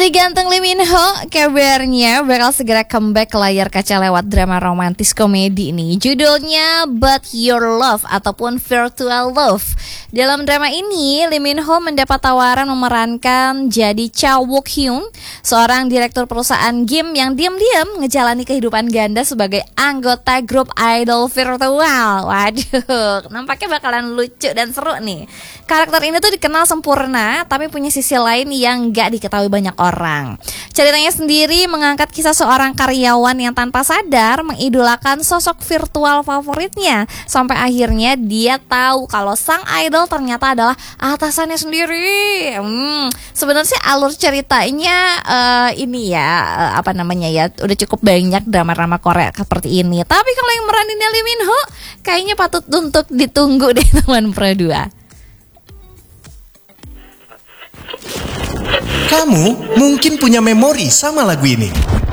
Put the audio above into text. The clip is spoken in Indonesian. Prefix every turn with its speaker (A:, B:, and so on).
A: Si ganteng Lee Min Ho kabarnya bakal segera comeback ke layar kaca lewat drama romantis komedi nih. Judulnya But Your Love ataupun Virtual Love. Dalam drama ini, Lee Min Ho mendapat tawaran memerankan jadi Cha Wook Hyun, seorang direktur perusahaan game yang diam-diam ngejalani kehidupan ganda sebagai anggota grup idol virtual. Waduh, nampaknya bakalan lucu dan seru nih. Karakter ini tuh dikenal sempurna, tapi punya sisi lain yang gak diketahui banyak orang. Ceritanya sendiri mengangkat kisah seorang karyawan yang tanpa sadar mengidolakan sosok virtual favoritnya, sampai akhirnya dia tahu kalau sang idol ternyata adalah atasannya sendiri. Sebenarnya alur ceritanya ini ya udah cukup banyak drama-drama Korea seperti ini. Tapi kalau yang meraninnya Lee Min Ho kayaknya patut untuk ditunggu deh teman Pro 2.
B: Kamu mungkin punya memori sama lagu ini.